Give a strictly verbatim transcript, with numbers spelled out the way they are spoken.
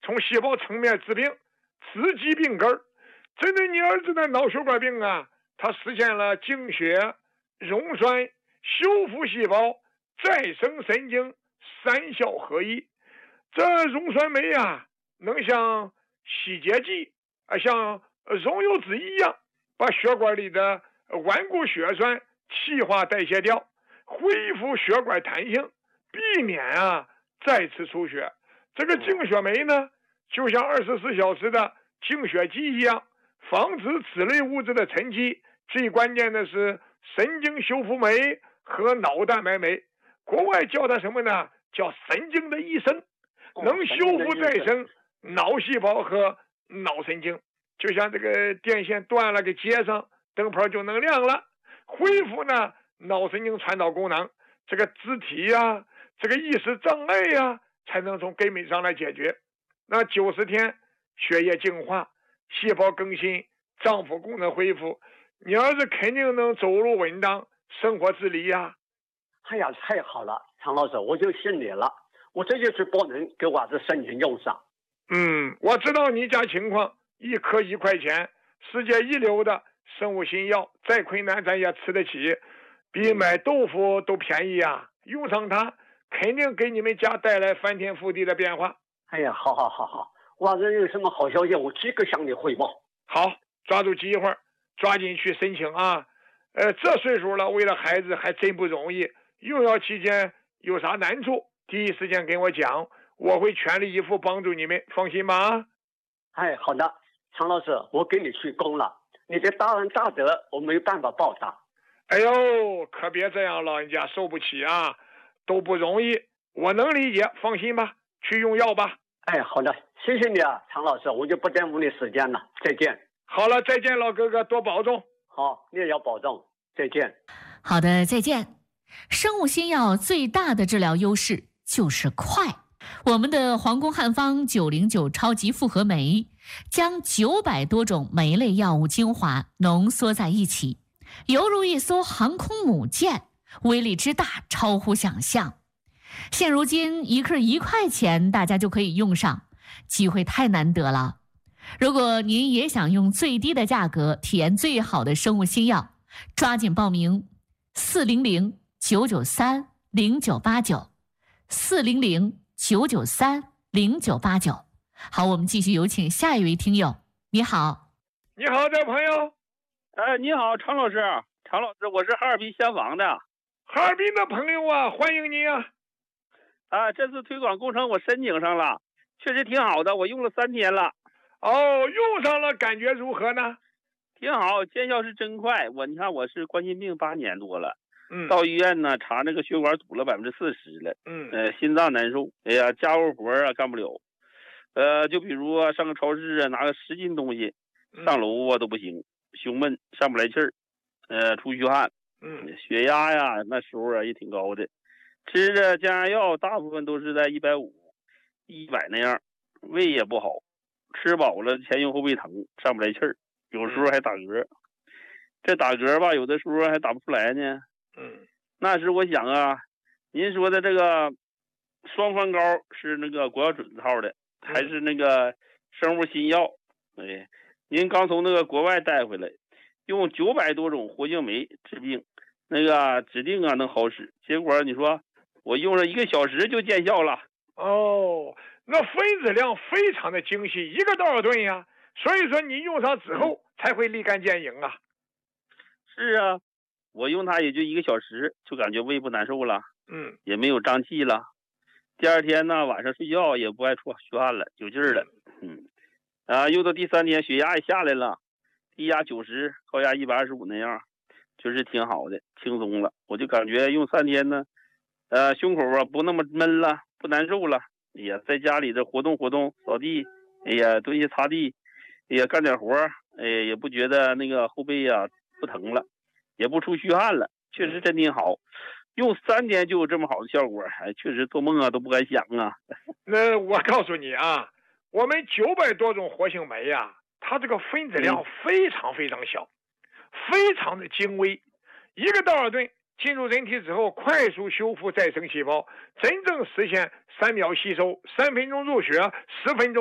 从细胞层面治病，治疾病根儿。针对你儿子的脑血管病啊，它实现了净血、溶栓、修复细胞、再生神经三效合一。这溶栓酶啊，能像洗洁剂啊，像溶油脂一样，把血管里的顽固血栓气化代谢掉，恢复血管弹性，避免啊再次出血。这个净血酶呢，就像二十四小时的净血机一样，防止脂类物质的沉积。最关键的是神经修复酶和脑蛋白酶，国外叫它什么呢？叫神经的医生，能修复再生脑细胞和脑神经。就像这个电线断了给接上，灯泡就能亮了。恢复呢脑神经传导功能，这个肢体呀、啊、这个意识障碍呀、啊、才能从根本上来解决。那九十天血液净化，细胞更新，脏腑功能恢复，你儿子肯定能走路稳当，生活自理呀、啊。 哎呀，太好了，常老师，我就信你了，我这就去报名给我儿子申请用上。 嗯，我知道你家情况，一颗一块钱，世界一流的生物新药，再困难咱也吃得起，比买豆腐都便宜啊！用上它，肯定给你们家带来翻天覆地的变化。 哎呀，好好好好，我儿子有什么好消息，我即刻向你汇报。 好，抓住机会，抓紧去申请啊！呃，这岁数了，为了孩子还真不容易。用药期间有啥难处，第一时间跟我讲，我会全力以赴帮助你们，放心吧。 哎，好的，常老师，我给你去功了，你的大恩大德我没办法报答。 哎呦，可别这样，老人家受不起啊，都不容易，我能理解，放心吧，去用药吧。 哎，好的，谢谢你啊，常老师，我就不耽误你时间了，再见。 好了，再见，老哥哥，多保重。 好，你也要保重，再见。 好的，再见。生物新药最大的治疗优势就是快。我们的皇宫汉方九零九超级复合酶将九百多种酶类药物精华浓缩在一起，犹如一艘航空母舰，威力之大超乎想象。现如今一克一块钱，大家就可以用上，机会太难得了。如果您也想用最低的价格体验最好的生物新药，抓紧报名四零零九九三零九八九四零零九九三零九八九。好，我们继续有请下一位听友。你好。 你好，这朋友。 哎，你好，常老师。常老师，我是哈尔滨厢房的。 哈尔滨的朋友啊，欢迎你啊。 啊，这次推广工程我申请上了，确实挺好的，我用了三天了。 哦，用上了，感觉如何呢？ 挺好，见效是真快。我你看我是冠心病八年多了， 嗯， 到医院呢查那个血管堵了百分之四十了， 嗯， 呃，心脏难受，哎呀，家务活啊干不了，呃，就比如啊上个超市啊拿个十斤东西，上楼啊都不行，胸闷上不来气儿，呃，出虚汗， 嗯， 血压呀那时候啊也挺高的，吃着降压药大部分都是在一百五、一百那样，胃也不好，吃饱了前胸后背疼，上不来气儿，有时候还打嗝。这打嗝吧，有的时候还打不出来呢。 嗯， 那时我想啊，您说的这个双方膏是那个国药准号的，还是那个生物新药？哎，您刚从那个国外带回来，用九百多种活性酶治病，那个指定啊能好使。结果你说我用了一个小时就见效了。 哦，那分子量非常的精细，一个多少吨呀？所以说你用上之后才会立竿见影啊。 是啊，我用它也就一个小时，就感觉胃不难受了， 嗯， 也没有胀气了。第二天呢，晚上睡觉也不爱出虚汗了，有劲儿了。嗯，啊，又到第三天，血压也下来了，低压九十，高压一百二十五那样，就是挺好的，轻松了。我就感觉用三天呢，呃，胸口啊不那么闷了，不难受了。哎呀，在家里这活动活动，扫地，哎呀，蹲下擦地，哎呀，干点活，哎，也不觉得那个后背呀、啊、不疼了，也不出虚汗了，确实真挺好。用三天就有这么好的效果，还确实做梦啊都不敢想啊。 那我告诉你啊，我们九百多种活性酶啊，它这个分子量非常非常小，嗯、非常的精微，一个道尔顿进入人体之后，快速修复再生细胞，真正实现三秒吸收，三分钟入血，十分钟。